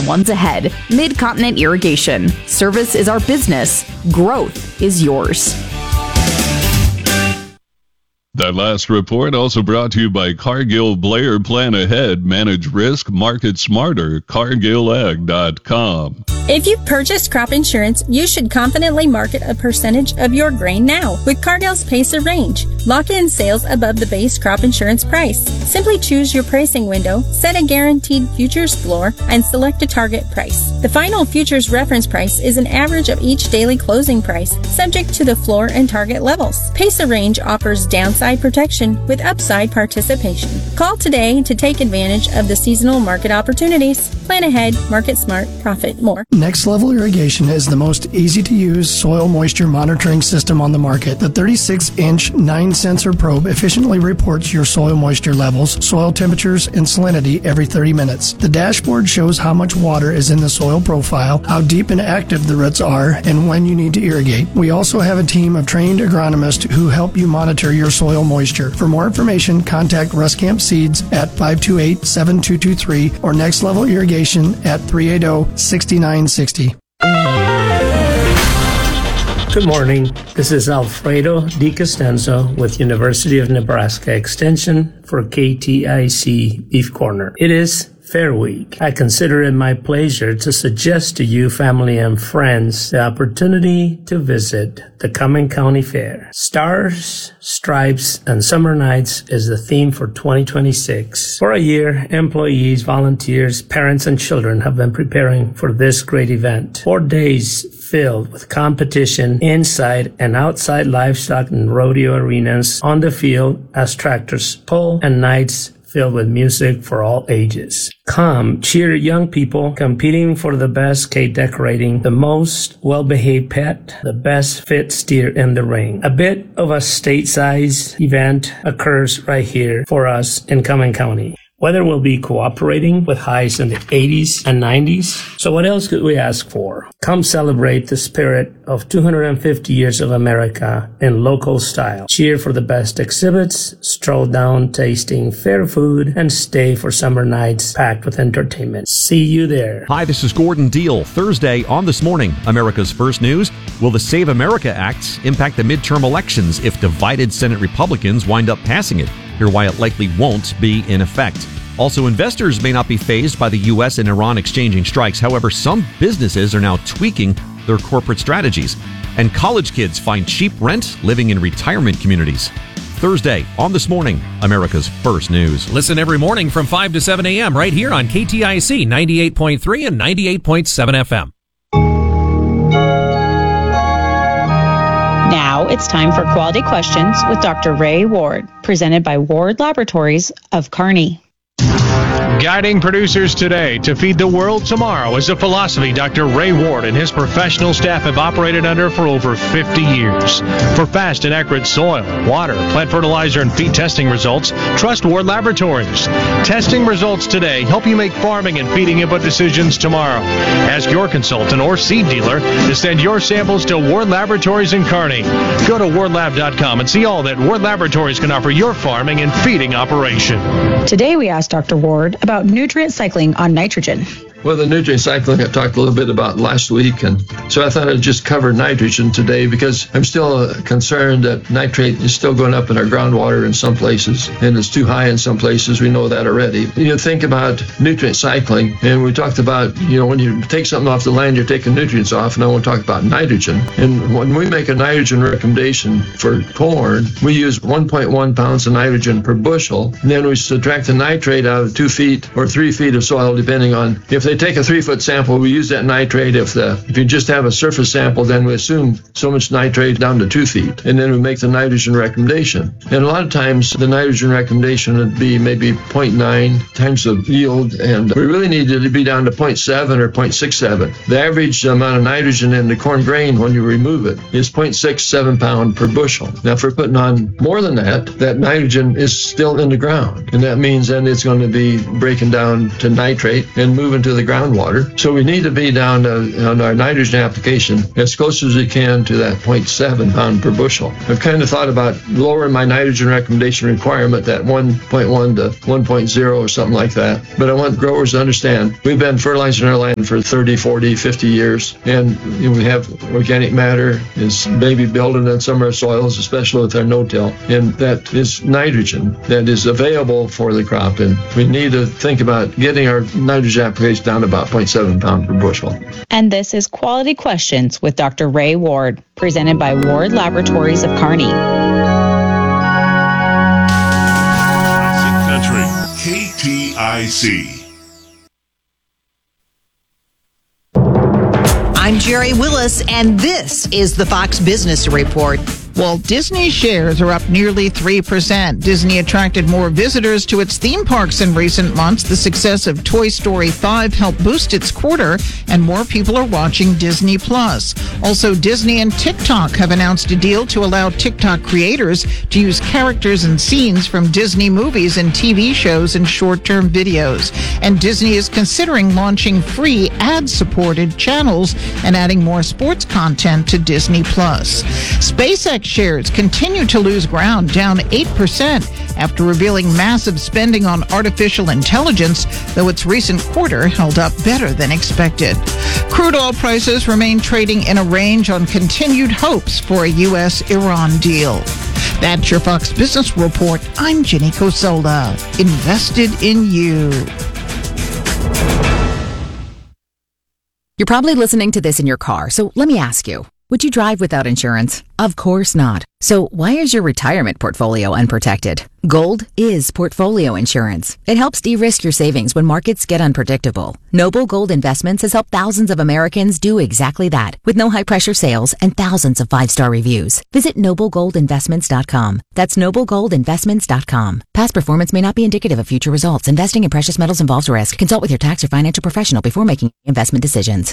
ones ahead. Mid-Continent Irrigation. Service is our business. Growth is yours. That last report also brought to you by Cargill Blair. Plan ahead, manage risk, market smarter. CargillAg.com. If you've purchased crop insurance, you should confidently market a percentage of your grain now with Cargill's Pacer range. Lock in sales above the base crop insurance price. Simply choose your pricing window, set a guaranteed futures floor, and select a target price. The final futures reference price is an average of each daily closing price, subject to the floor and target levels. Pacer range offers downside protection with upside participation. Call today to take advantage of the seasonal market opportunities. Plan ahead, market smart, profit more. Next Level Irrigation is the most easy-to-use soil moisture monitoring system on the market. The 36-inch 9-sensor probe efficiently reports your soil moisture levels, soil temperatures, and salinity every 30 minutes. The dashboard shows how much water is in the soil profile, how deep and active the roots are, and when you need to irrigate. We also have a team of trained agronomists who help you monitor your soil moisture. For more information, contact Ruscamp Seeds at 528-7223 or Next Level Irrigation at 380-6960. Good morning. This is Alfredo Di Costanzo with University of Nebraska Extension for KTIC Beef Corner. It is Fair Week. I consider it my pleasure to suggest to you, family and friends, the opportunity to visit the Cumming County Fair. Stars, Stripes, and Summer Nights is the theme for 2026. For a year, employees, volunteers, parents, and children have been preparing for this great event. 4 days filled with competition inside and outside livestock and rodeo arenas, on the field as tractors pull, and nights filled with music for all ages. Come, cheer young people competing for the best cake decorating, the most well-behaved pet, the best fit steer in the ring. A bit of a state-sized event occurs right here for us in Cumming County. Weather will be cooperating with highs in the 80s and 90s. So what else could we ask for? Come celebrate the spirit of 250 years of America in local style. Cheer for the best exhibits, stroll down tasting fair food, and stay for summer nights packed with entertainment. See you there. Hi, this is Gordon Deal. Thursday on This Morning, America's First News. Will the Save America Act impact the midterm elections if divided Senate Republicans wind up passing it? Hear why it likely won't be in effect. Also, investors may not be fazed by the U.S. and Iran exchanging strikes. However, some businesses are now tweaking their corporate strategies. And college kids find cheap rent living in retirement communities. Thursday on This Morning, America's First News. Listen every morning from 5 to 7 a.m. right here on KTIC 98.3 and 98.7 FM. Now it's time for Quality Questions with Dr. Ray Ward, presented by Ward Laboratories of Kearney. Guiding producers today to feed the world tomorrow is a philosophy Dr. Ray Ward and his professional staff have operated under for over 50 years. For fast and accurate soil, water, plant fertilizer, and feed testing results, trust Ward Laboratories. Testing results today help you make farming and feeding input decisions tomorrow. Ask your consultant or seed dealer to send your samples to Ward Laboratories in Kearney. Go to wardlab.com and see all that Ward Laboratories can offer your farming and feeding operation. Today we asked Dr. Ward about nutrient cycling on nitrogen. Well, the nutrient cycling I talked a little bit about last week, and so I thought I'd just cover nitrogen today because I'm still concerned that nitrate is still going up in our groundwater in some places, and it's too high in some places. We know that already. You think about nutrient cycling, and we talked about, when you take something off the land, you're taking nutrients off, and I want to talk about nitrogen. And when we make a nitrogen recommendation for corn, we use 1.1 pounds of nitrogen per bushel, and then we subtract the nitrate out of 2 feet or 3 feet of soil, depending on if they take a 3-foot sample, we use that nitrate. If you just have a surface sample, then we assume so much nitrate down to 2 feet, and then we make the nitrogen recommendation. And a lot of times the nitrogen recommendation would be maybe 0.9 times the yield, and we really need it to be down to 0.7 or 0.67. The average amount of nitrogen in the corn grain when you remove it is 0.67 pound per bushel. Now, if we're putting on more than that, that nitrogen is still in the ground, and that means then it's going to be breaking down to nitrate and moving to the groundwater. So we need to be down on our nitrogen application as close as we can to that 0.7 pound per bushel. I've kind of thought about lowering my nitrogen recommendation requirement at 1.1 to 1.0 or something like that. But I want growers to understand we've been fertilizing our land for 30, 40, 50 years, and we have organic matter is maybe building in some of our soils, especially with our no-till, and that is nitrogen that is available for the crop, and we need to think about getting our nitrogen application down to about 0.7 pound per bushel. And this is Quality Questions with Dr. Ray Ward, presented by Ward Laboratories of Kearney. Classic Country, KTIC. I'm Jerry Willis, and this is the Fox Business Report. Walt Disney shares are up nearly 3%. Disney attracted more visitors to its theme parks in recent months. The success of Toy Story 5 helped boost its quarter, and more people are watching Disney+. Also, Disney and TikTok have announced a deal to allow TikTok creators to use characters and scenes from Disney movies and TV shows in short-term videos. And Disney is considering launching free ad-supported channels and adding more sports content to Disney+. SpaceX shares continue to lose ground, down 8% after revealing massive spending on artificial intelligence, though its recent quarter held up better than expected. Crude oil prices remain trading in a range on continued hopes for a U.S.-Iran deal. That's your Fox Business Report. I'm Jenny Cosola. Invested in you. You're probably listening to this in your car, so let me ask you. Would you drive without insurance? Of course not. So why is your retirement portfolio unprotected? Gold is portfolio insurance. It helps de-risk your savings when markets get unpredictable. Noble Gold Investments has helped thousands of Americans do exactly that, with no high-pressure sales and thousands of 5-star reviews. Visit noblegoldinvestments.com. That's noblegoldinvestments.com. Past performance may not be indicative of future results. Investing in precious metals involves risk. Consult with your tax or financial professional before making investment decisions.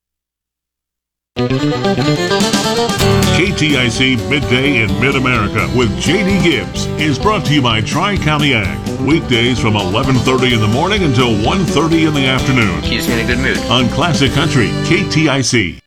KTIC Midday in Mid-America with J.D. Gibbs is brought to you by Tri-County Ag. Weekdays from 11:30 in the morning until 1:30 in the afternoon. Keeps me in a good mood. On Classic Country, KTIC.